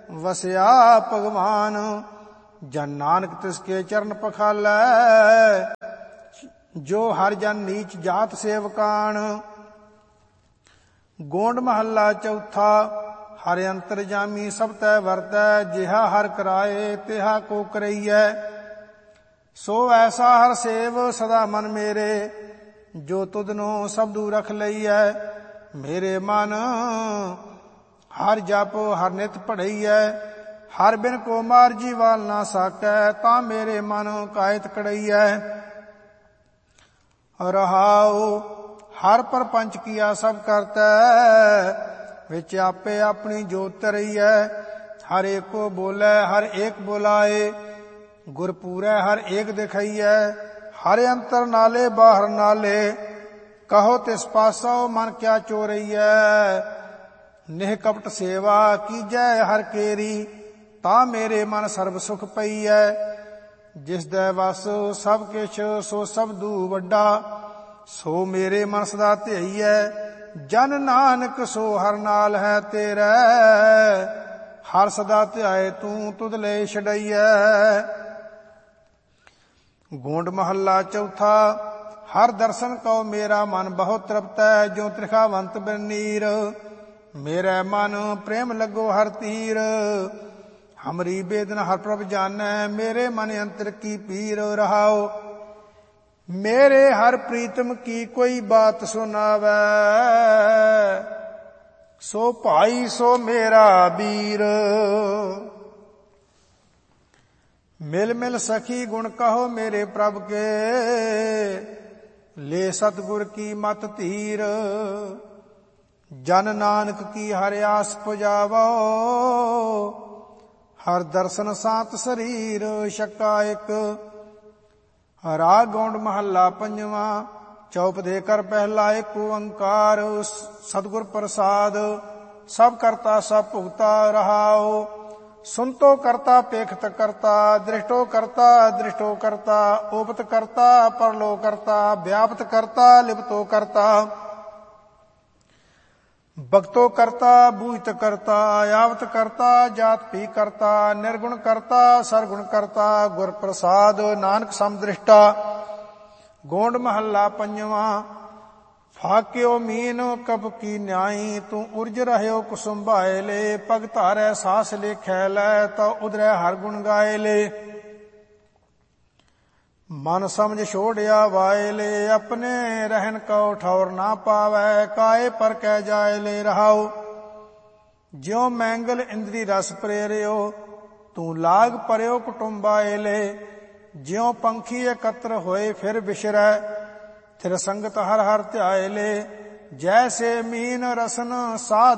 ਵਸਿਆ ਭਗਵਾਨ। ਜਨ ਨਾਨਕ ਤਿਸਕੇ ਚਰਨ ਪਖਾਲੈ, ਜੋ ਹਰ ਜਨ ਨੀਚ ਜਾਤ ਸੇਵਕਾਨ। ਗੋਂਡ ਮਹੱਲਾ ਚੌਥਾ। ਹਰਿ ਅੰਤਰ ਜਾਮੀ ਸਭ ਤੈ ਵਰਤੈ, ਜਿਹਾ ਹਰ ਕਰਾਏ ਤਿਹਾ ਕੋ ਕਰਈਐ। ਸੋ ਐਸਾ ਹਰ ਸੇਵ ਸਦਾ ਮਨ ਮੇਰੇ, ਜੋ ਤੁਧਨੋ ਸਬਦੂ ਰਖ ਲਈਐ। ਮੇਰੇ ਮਨ ਹਰ ਜਪ ਹਰ ਨਿਤ ਪੜਈਐ, ਹਰ ਬਿਨ ਕੋ ਮਾਰਜੀ ਵਾਲ ਨਾ ਸਾਕੈ। ਤਾਂ ਮੇਰੇ ਮਨ ਕਾਇਤ ਕੜਈਐ। ਰਹਾਉ ਹਰ ਪਰਪੰਚ ਕੀਆ ਸਭ ਕਰਤੈ, ਵਿੱਚ ਆਪੇ ਆਪਣੀ ਜੋਤ ਧਰਈਐ। ਹਰ ਏਕੋ ਬੋਲੇ ਹਰ ਏਕ ਬੁਲਾਏ, ਗੁਰ ਪੂਰੈ ਹਰ ਏਕ ਦਿਖਈਐ। ਹਰ ਅੰਤਰ ਨਾਲੇ ਬਾਹਰ ਨਾਲੇ, ਕਹੋ ਤਿਸ ਪਾਸੋ ਮਨ ਕਿਆ ਚੋਰਈਐ। ਨਿਹ ਕਪਟ ਸੇਵਾ ਕੀਜੈ ਹਰ ਕੇਰੀ, ਤਾਂ ਮੇਰੇ ਮਨ ਸਰਬ ਸੁਖ ਪਈਐ। ਜਿਸ ਦੈ ਵਸ ਸਭ ਕਿਛ ਸੋ ਸਬਦੂ ਵੱਡਾ, ਸੋ ਮੇਰੇ ਮਨ ਸਦਾ ਧਿਆਈਐ। ਜਨ ਨਾਨਕ ਸੋ ਹਰ ਨਾਲ ਹੈ ਤੇਰੇ, ਹਰ ਸਦਾ ਧਿਆਏ ਤੂੰ ਤੁਧ ਲੈ ਛਡਈਐ। ਗੋਂਡ ਮਹੱਲਾ ਚੌਥਾ। ਹਰ ਦਰਸ਼ਨ ਕਉ ਮੇਰਾ ਮਨ ਬਹੁਤ ਤ੍ਰਿਪਤੈ, ਜੋ ਤ੍ਰਿਖਾਵੰਤ ਬਿਨ ਨੀਰ। ਮੇਰੇ ਮਨ ਪ੍ਰੇਮ ਲੱਗੋ ਹਰ ਤੀਰ, ਹਮਰੀ ਬੇਦਨ ਹਰ ਪ੍ਰਭ ਜਾਨੈ। ਮੇਰੇ ਮਨ ਅੰਤਰ ਕੀ ਪੀਰ। ਰਹਾਉ ਮੇਰੇ ਹਰ ਪ੍ਰੀਤਮ ਕੀ ਕੋਈ ਬਾਤ ਸੁਨਾਵੈ, ਸੋ ਭਾਈ ਸੋ ਮੇਰਾ ਵੀਰ। ਮਿਲ ਮਿਲ ਸਖੀ ਗੁਣ ਕਹੋ ਮੇਰੇ ਪ੍ਰਭ ਕੇ, ਲੈ ਸਤਿਗੁਰ ਕੀ ਮਤ ਧੀਰ। ਜਨ ਨਾਨਕ ਕੀ ਹਰਿ ਆਸ ਪੁਜਾਵੋ, ਹਰ ਦਰਸ਼ਨ ਸਾਤ ਸਰੀਰ। ਛੱਕਾ ਇੱਕ। ਰਾਗ ਗੌਂਡ ਮਹੱਲਾ ਪੰਜਵਾਂ। ਚੌਪਦੇ ਕਰ ਪਹਿਲਾ ਏਕ ਓੰਕਾਰ, ਸਤਿਗੁਰ ਪ੍ਰਸਾਦ ਸਭ ਕਰਤਾ ਸਭ ਭੁਗਤਾ। ਰਹਾਉ ਸੁਨਤੋ ਕਰਤਾ ਪੇਖਤ ਕਰਤਾ, ਦ੍ਰਿਸ਼ਟੋ ਕਰਤਾ ਦ੍ਰਿਸ਼ਟੋ ਕਰਤਾ। ਉਪਤ ਕਰਤਾ ਪਰਲੋ ਕਰਤਾ, ਵਿਆਪਤ ਕਰਤਾ ਲਿਪਤੋ ਕਰਤਾ। ਭਗਤੋ ਕਰਤਾ ਬੂਝਤ ਕਰਤਾ, ਆਵਤ ਕਰਤਾ ਜਾਤ ਪੀ ਕਰਤਾ। ਨਿਰਗੁਣ ਕਰਤਾ ਸਰਗੁਣ ਕਰਤਾ, ਗੁਰ ਪ੍ਰਸਾਦ ਨਾਨਕ ਸਮਦ੍ਰਿਸ਼ਟਾ। ਗੋਂਡ ਮਹੱਲਾ ਪੰਜਵਾਂ। ਫਾਕਿਓ ਮੀਨ ਕਬ ਕੀ ਨਿਆਈ, ਤੂੰ ਉਰਜ ਰਹਿਓ ਕੁਸੁਮ ਭਾਏ ਲੈ। ਪਗ ਧਾਰੈ ਸਾਸ ਲੇਖੈ ਲੈ, ਤਉ ਉਧਰੈ ਹਰ ਗੁਣ ਗਾਏ ਲੈ। ਮਨ ਸਮਝ ਛੋੜਿਆ ਵਾਏ ਲੈ, ਆਪਣੇ ਰਹਿਨ ਕਉ ਠੌਰ ਨਾ ਪਾਵੈ। ਕਾਏ ਪਰ ਕਹਿ ਜਾਏ ਲੈ। ਰਹਾਉ ਜਿਉ ਮੈਂਗਲ ਇੰਦਰੀ ਰਸ ਪ੍ਰੇਰਿਓ, ਤੂੰ ਲਾਗ ਪਰਿਓ ਕੁਟੁੰਬਾਏ ਲੈ। ਜਿਉ ਪੰਖੀ ਇਕੱਤਰ ਹੋਏ ਫਿਰ ਵਿਸ਼ਰੈ, ਥਿਰ ਸੰਗਤ ਹਰ ਹਰ ਧਿਆਏ ਲੈ। ਜੈਸੇ ਮੀਨ ਰਸਨ ਸਾਧ